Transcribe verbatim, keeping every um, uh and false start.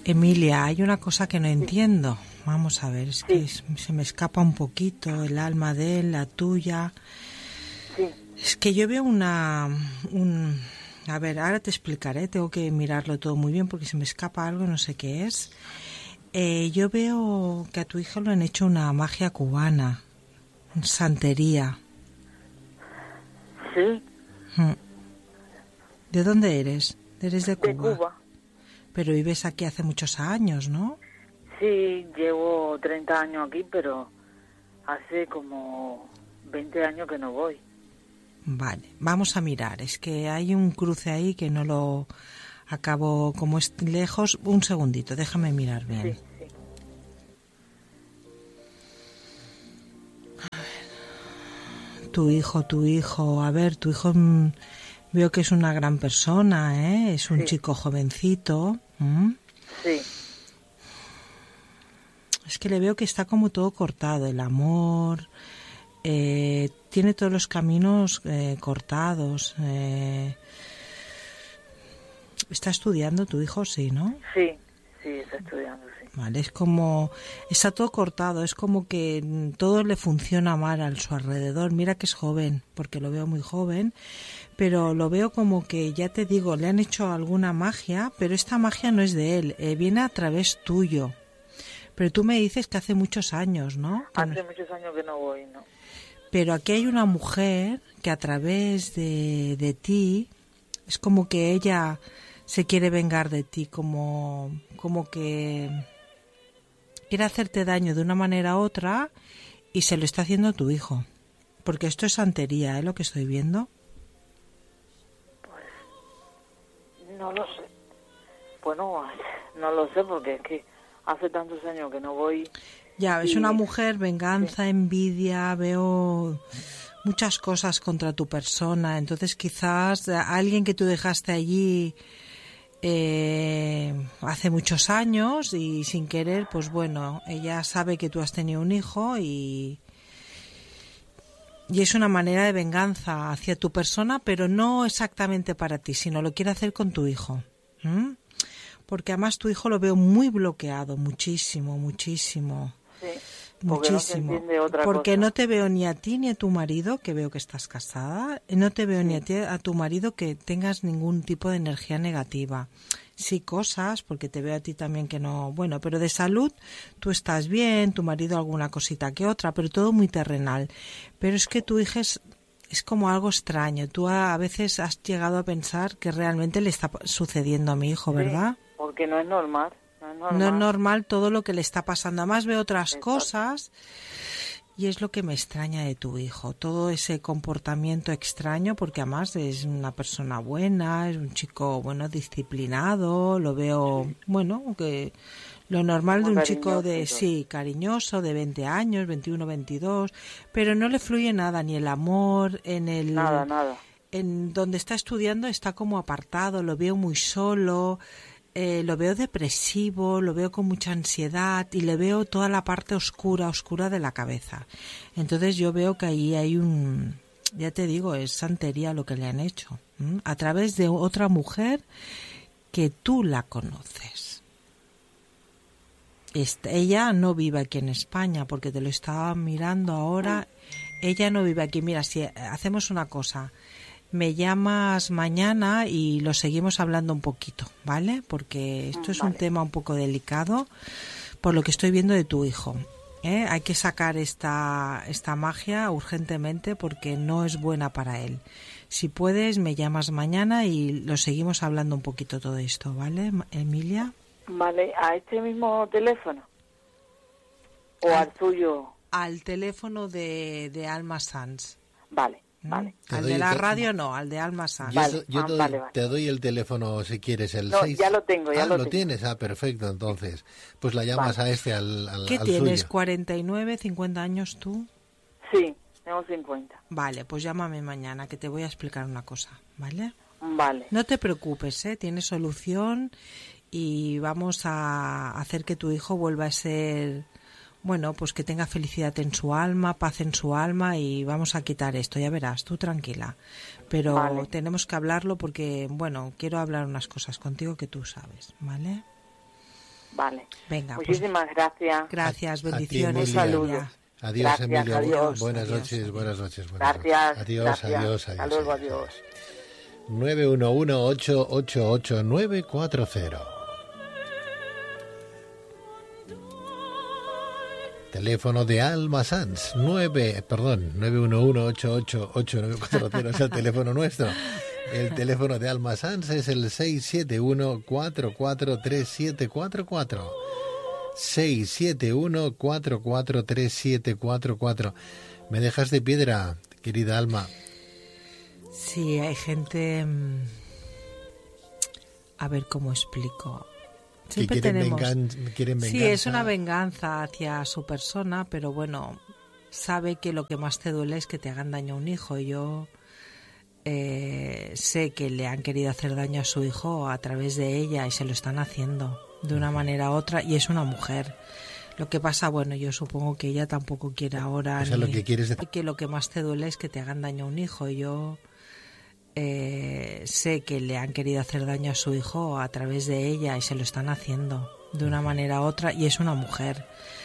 Emilia, hay una cosa que no entiendo. Vamos a ver, es que Sí. es- se me escapa un poquito el alma de él, la tuya. Sí. Es que yo veo una... Un, a ver, ahora te explicaré, tengo que mirarlo todo muy bien porque se me escapa algo, no sé qué es. Eh, yo veo que a tu hija le han hecho una magia cubana, santería. Sí, Mm. ¿De dónde eres? Eres de Cuba. de Cuba. Pero vives aquí hace muchos años, ¿no? Sí, llevo treinta años aquí, pero hace como veinte años que no voy. Vale, vamos a mirar. Es que hay un cruce ahí que no lo acabo, como es lejos. Un segundito, déjame mirar bien. Sí, sí. Tu hijo, tu hijo, a ver, tu hijo mm, veo que es una gran persona, ¿eh? Es un Sí. chico jovencito. ¿m? Sí, Es que le veo que está como todo cortado, el amor, eh, tiene todos los caminos eh, cortados. Eh. ¿Está estudiando tu hijo? Sí, ¿no? sí, sí, está estudiando, sí. Vale, es como, está todo cortado, es como que mm, todo le funciona mal a su alrededor. Mira que es joven, porque lo veo muy joven, pero lo veo como que, ya te digo, le han hecho alguna magia, pero esta magia no es de él, eh, viene a través tuyo. Pero tú me dices que hace muchos años, ¿no? Que no- Hace muchos años que no voy, ¿no? Pero aquí hay una mujer que a través de, de ti, es como que ella se quiere vengar de ti, como, como que quiere hacerte daño de una manera u otra y se lo está haciendo a tu hijo. Porque esto es santería, ¿eh? Lo que estoy viendo. No lo sé. Bueno, no lo sé porque es que hace tantos años que no voy. Ya, es Y- una mujer, venganza, envidia, veo muchas cosas contra tu persona. Entonces quizás a alguien que tú dejaste allí eh, hace muchos años y sin querer, pues bueno, ella sabe que tú has tenido un hijo y, y es una manera de venganza hacia tu persona, pero no exactamente para ti, sino lo quiere hacer con tu hijo. ¿Mm? Porque además tu hijo lo veo muy bloqueado, muchísimo, muchísimo. Sí, porque no se Muchísimo. entiende otra Porque cosa. no te veo ni a ti ni a tu marido, que veo que estás casada, no te veo ni a ti a tu marido que tengas ningún tipo de energía negativa. Sí, cosas, porque te veo a ti también que no, bueno, pero de salud tú estás bien, tu marido alguna cosita que otra, pero todo muy terrenal. Pero es que tu hija es, es como algo extraño. Tú a, a veces has llegado a pensar que realmente le está sucediendo a mi hijo, Sí, ¿verdad? porque no es normal. No es normal. No es normal todo lo que le está pasando. Además veo otras Exacto. cosas y es lo que me extraña de tu hijo. Todo ese comportamiento extraño, porque además es una persona buena, es un chico, bueno, disciplinado. Lo veo, bueno, que lo normal Muy de un chico de, cariñoso y todo. sí, cariñoso, de veinte años, veintiuno, veintidós, pero no le fluye nada, ni el amor, en el... Nada, nada. En donde está estudiando está como apartado, lo veo muy solo, eh, lo veo depresivo, lo veo con mucha ansiedad y le veo toda la parte oscura, oscura de la cabeza. Entonces yo veo que ahí hay un, ya te digo, es santería lo que le han hecho, ¿m? A través de otra mujer que tú la conoces. Esta, ella no vive aquí en España, porque te lo estaba mirando ahora. Ella no vive aquí. Mira, si hacemos una cosa, me llamas mañana y lo seguimos hablando un poquito, ¿vale? Porque esto es un Vale. tema un poco delicado por lo que estoy viendo de tu hijo, ¿eh? Hay que sacar esta, esta magia urgentemente porque no es buena para él. Si puedes, me llamas mañana y lo seguimos hablando un poquito todo esto, ¿vale, Emilia? Vale, ¿a este mismo teléfono? ¿O Al- al suyo? Al teléfono de, de Alma Sanz. Vale, ¿m? vale. Te Al doy de el la te- radio no, al de Alma Sanz. Yo, Vale, do- yo ah, doy- vale, vale. te doy el teléfono si quieres, el No, seis. ya lo tengo, ya ah, lo lo tengo. tienes, ah, perfecto, entonces. Pues la llamas Vale. a este, al, al, ¿Qué al tienes? suyo. ¿cuarenta y nueve, cincuenta años tú? Sí, tengo cincuenta. Vale, pues llámame mañana que te voy a explicar una cosa, ¿vale? Vale, No te preocupes, ¿eh? Tiene solución y vamos a hacer que tu hijo vuelva a ser, bueno, pues que tenga felicidad en su alma, paz en su alma y vamos a quitar esto, ya verás, tú tranquila. Pero Vale. tenemos que hablarlo porque, bueno, quiero hablar unas cosas contigo que tú sabes, ¿vale? Vale. Venga, muchísimas pues, gracias. Gracias, A- a ti, bendiciones. Emilia. Emilia. Adiós, Gracias, Emilia. adiós. Buenas Adiós, noches, adiós. buenas noches. Buenas Gracias. noches. Adiós, gracias. adiós, Hasta adiós. luego, adiós. nueve uno uno, ocho ocho ocho, nueve cuatro cero. Teléfono de Alma Sans, nueve, perdón, nueve uno uno, ocho ocho ocho, nueve cuatro cero es el teléfono nuestro. El teléfono de Alma Sans es el seis siete uno, cuatro cuatro tres siete cuatro cuatro. seis siete uno, cuatro cuatro tres siete cuatro cuatro. Me dejas de piedra, querida Alma. Sí, hay gente... mm, A ver cómo explico. Que Siempre quieren, tenemos... vengan- quieren venganza. Sí, es una venganza hacia su persona, pero bueno, sabe que lo que más te duele es que te hagan daño a un hijo. Yo eh, sé que le han querido hacer daño a su hijo a través de ella y se lo están haciendo de una manera u otra, y es una mujer. Lo que pasa, bueno, yo supongo que ella tampoco quiere ahora... O sea, ni- lo que quieres decir... que lo que más te duele es que te hagan daño a un hijo. Yo eh, sé que le han querido hacer daño a su hijo a través de ella y se lo están haciendo de una manera u otra, y es una mujer.